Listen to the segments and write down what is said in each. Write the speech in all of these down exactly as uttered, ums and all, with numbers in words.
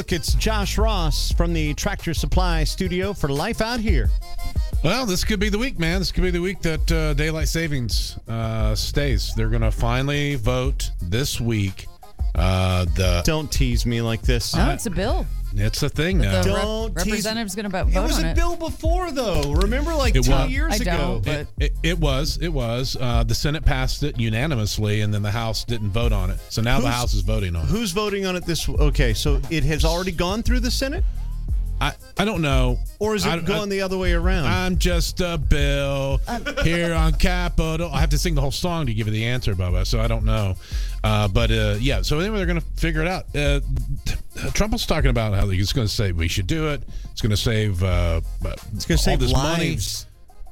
It's Josh Ross from the Tractor Supply Studio for Life Out Here. Well, this could be the week, man. This could be the week that uh, daylight savings uh, stays. They're going to finally vote this week. Uh, the Don't tease me like this. No, it's a bill. It's a thing now. The Don't rep- tease- representative's going to vote It on was a it. bill before, though. Remember, like It two was. years I ago. don't, but- It, it, it was. It was. Uh, the Senate passed it unanimously, and then the House didn't vote on it. So now the Who's- House is voting on it. Who's voting on it this? Okay, so it has already gone through the Senate, I, I don't know. or is it I- going I- the other way around? I'm just a bill here on Capitol. I have to sing the whole song to give you the answer, Bubba, so I don't know. Uh, but, uh, yeah, so anyway, they're going to figure it out. Uh, Trump was talking about how he's going to say we should do it. It's going to save uh, it's going to all save this lives. money.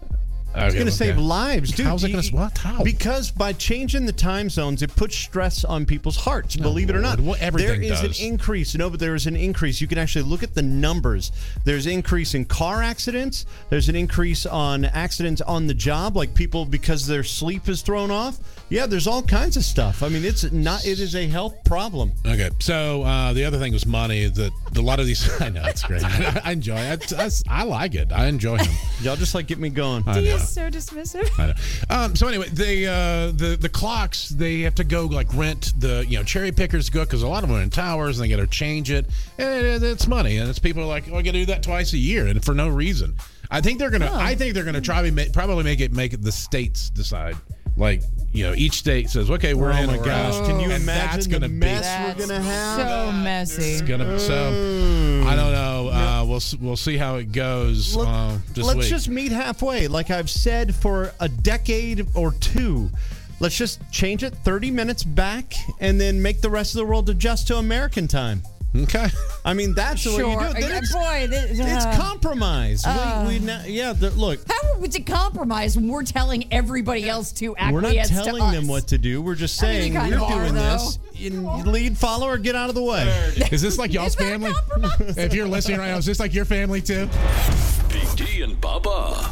It's going to save lives, dude. How's it going You- to what? How? Because by changing the time zones, it puts stress on people's hearts. believe it or not, Lord, well, everything there is does. an increase. No, but there is an increase. You can actually look at the numbers. There's increase in car accidents. There's an increase on accidents on the job, like people because their sleep is thrown off. Yeah, there's all kinds of stuff. I mean, it's not. It is a health problem. Okay, so uh, the other thing was money. That a lot of these, I know it's great. I, I enjoy it. I, I, I like it. I enjoy him. Y'all just like get me going. I He know. is so dismissive. I know. Um, so anyway, they uh, the the clocks they have to go like rent the you know cherry pickers go because a lot of them are in towers and they got to change it. And it, it's money, and it's people are like, oh, I got to do that twice a year, and for no reason. I think they're gonna. Oh. I think they're gonna try to make, probably make it make it the states decide. Like you know, each state says, okay, we're Oh in. my or gosh! out. Can you And imagine that's the gonna be- mess That's we're gonna have? so messy. It's gonna so. I don't know. Uh, we'll s- we'll see how it goes. Look, uh, this let's week. just meet halfway. Like I've said for a decade or two, let's just change it thirty minutes back and then make the rest of the world adjust to American time. Okay. I mean, that's the Sure. way you do it. Then Uh, It's, Boy, this, it's uh, compromise. uh. we, we now, yeah, the, look, how was it compromise when we're telling everybody else to acquiesce we're not to telling us? them what to do. We're just I mean, saying you kind we're of are, doing though. this. In lead, follow, or get out of the way. Is this like y'all's Is that a family? compromise? If you're listening right now, is this like your family too? Big D and Bubba.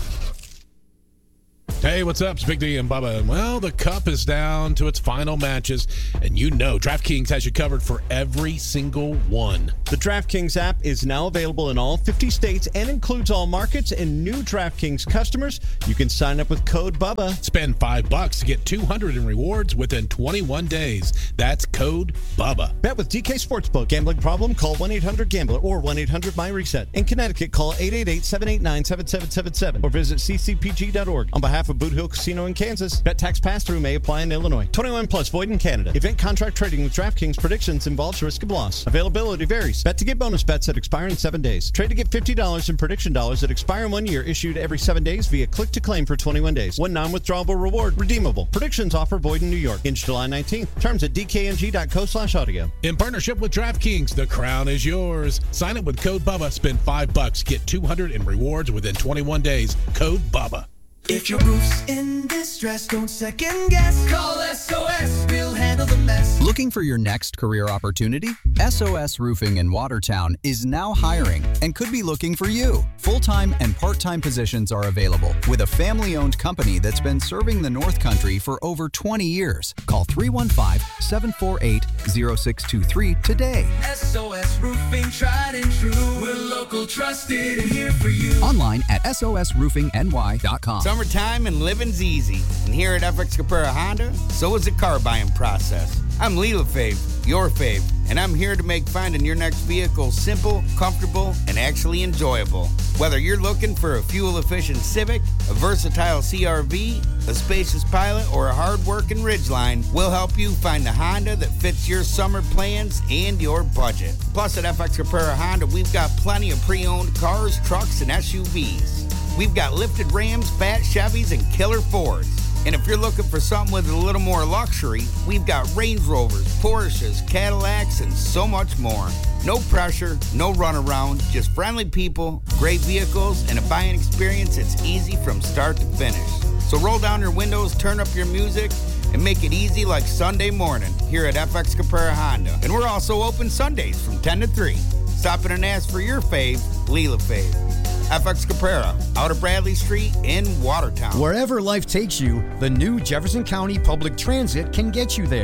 Hey, what's up? It's Big D and Bubba. Well, the Cup is down to its final matches, and you know DraftKings has you covered for every single one. The DraftKings app is now available in all fifty states and includes all markets. And new DraftKings customers, you can sign up with code BUBBA. Spend five bucks to get two hundred in rewards within twenty-one days. That's code BUBBA. Bet with D K Sportsbook. Gambling problem? Call one eight hundred gambler or one eight hundred my reset. In Connecticut, call eight eight eight, seven eight nine, seven seven seven seven or visit c c p g dot org. On behalf of Boot Hill Casino in Kansas, bet tax pass-through may apply in Illinois. twenty-one plus void in Canada. Event contract trading with DraftKings predictions involves risk of loss. Availability varies. Bet to get bonus bets that expire in seven days. Trade to get fifty dollars in prediction dollars that expire in one year, issued every seven days via click to claim for twenty-one days. One non-withdrawable reward redeemable. Predictions offer void in New York. Ends July nineteenth. Terms at d k n g dot co slash audio. In partnership with DraftKings, the crown is yours. Sign up with code BUBBA. Spend five bucks. Get two hundred in rewards within twenty-one days. Code BUBBA. If your roof's in distress, don't second guess. Call S O S, we'll handle the mess. Looking for your next career opportunity? S O S Roofing in Watertown is now hiring and could be looking for you. Full-time and part-time positions are available with a family-owned company that's been serving the North Country for over twenty years. Call three one five, seven four eight, zero six two three today. S O S Roofing, tried and true. We're local, trusted, and here for you. Online at S O S roofing N Y dot com. Summertime and living's easy. And here at F X Caprera Honda, so is the car buying process. I'm Leela Fave, your fave, and I'm here to make finding your next vehicle simple, comfortable, and actually enjoyable. Whether you're looking for a fuel-efficient Civic, a versatile C R V, a spacious Pilot, or a hard-working Ridgeline, we'll help you find the Honda that fits your summer plans and your budget. Plus, at F X Caprera Honda, we've got plenty of pre-owned cars, trucks, and S U Vs. We've got lifted Rams, fat Chevys, and killer Fords. And if you're looking for something with a little more luxury, we've got Range Rovers, Porsches, Cadillacs, and so much more. No pressure, no runaround, just friendly people, great vehicles, and a buying experience that's easy from start to finish. So roll down your windows, turn up your music, and make it easy like Sunday morning here at F X Caprera Honda. And we're also open Sundays from ten to three. Stop in and ask for your fave, Leela Fave. F X Caprera, out of Bradley Street in Watertown. Wherever life takes you, the new Jefferson County Public Transit can get you there.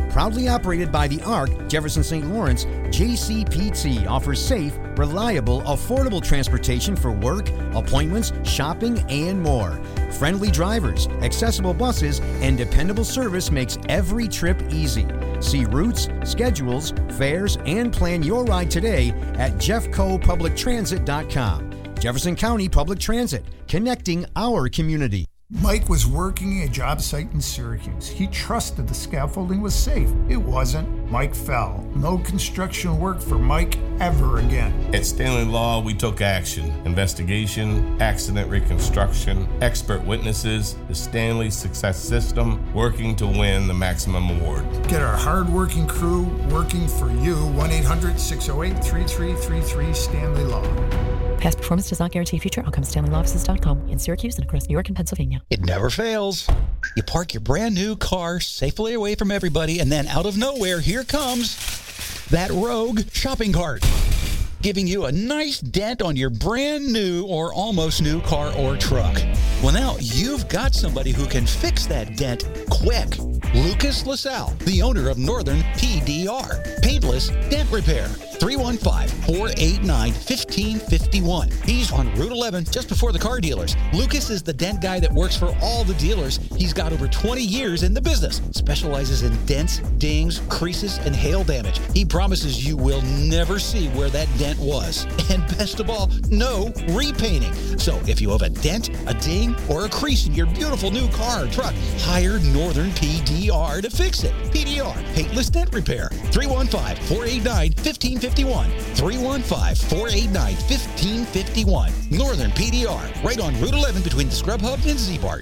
Proudly operated by the A R C, Jefferson Saint Lawrence, J C P T offers safe, reliable, affordable transportation for work, appointments, shopping, and more. Friendly drivers, accessible buses, and dependable service makes every trip easy. See routes, schedules, fares, and plan your ride today at jeffco public transit dot com. Jefferson County Public Transit, connecting our community. Mike was working a job site in Syracuse. He trusted the scaffolding was safe. It wasn't. Mike fell. No construction work for Mike ever again. At Stanley Law, we took action. Investigation, accident reconstruction, expert witnesses, the Stanley Success System, working to win the maximum award. Get our hard-working crew working for you. one eight hundred six oh eight three three three three Stanley Law. Past performance does not guarantee future outcomes. Stanley Law Offices dot com in Syracuse and across New York and Pennsylvania. It never fails. You park your brand new car safely away from everybody, and then out of nowhere, here comes that rogue shopping cart, giving you a nice dent on your brand new or almost new car or truck. Well, now you've got somebody who can fix that dent quick. Lucas LaSalle, the owner of Northern P D R, Paintless Dent Repair. three one five, four eight nine, one five five one. He's on Route eleven, just before the car dealers. Lucas is the dent guy that works for all the dealers. He's got over twenty years in the business, specializes in dents, dings, creases, and hail damage. He promises you will never see where that dent was. And best of all, no repainting. So if you have a dent, a ding, or a crease in your beautiful new car or truck, hire Northern P D R to fix it. P D R, Paintless Dent Repair. three one five, four eight nine, one five five one. three one five, four eight nine, one five five one. Northern P D R, right on Route eleven between the Scrub Hub and Z-Bart.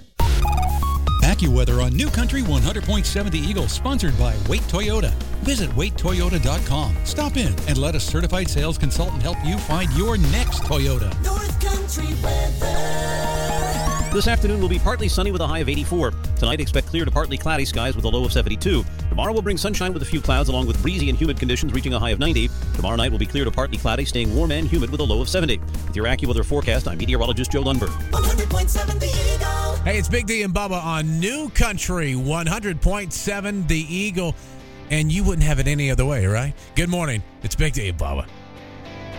AccuWeather on New Country one hundred point seven The Eagle, sponsored by Wait Toyota. Visit wait toyota dot com. Stop in and let a certified sales consultant help you find your next Toyota. North Country weather. This afternoon will be partly sunny with a high of eighty-four. Tonight, expect clear to partly cloudy skies with a low of seventy-two. Tomorrow will bring sunshine with a few clouds along with breezy and humid conditions reaching a high of ninety. Tomorrow night will be clear to partly cloudy, staying warm and humid with a low of seventy. With your AccuWeather forecast, I'm meteorologist Joe Lundberg. one hundred point seven The Eagle. Hey, it's Big D and Bubba on New Country one hundred point seven The Eagle. And you wouldn't have it any other way, right? Good morning. It's Big D and Bubba.